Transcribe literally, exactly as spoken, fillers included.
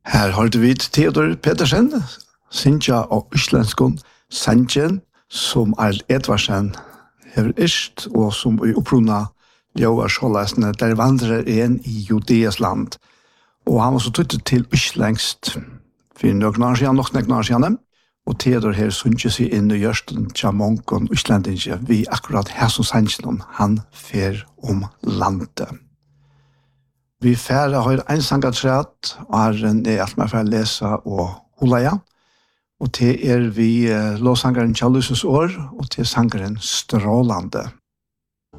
Her hørte vi Theodor Petersen, Sintja og Øslandskon, Sandjen, som Arl Edvardsen har ist, og som i oppruna Ljøvar Sjåleisene, der vandrer en i Judeas land. Og han var så tuttet til Øslandst, for noen år siden, nok noen år siden, og Theodor her sunnkje seg inn i Gjørsten til Monkon Øslandinje, vi akkurat her som Sandjen, han fer om landet. Vi færre har en sangatræt, og Arren er alt med for å lese og holde, og til er vi uh, låsangeren Kjallusens år, og til sangeren Strålande.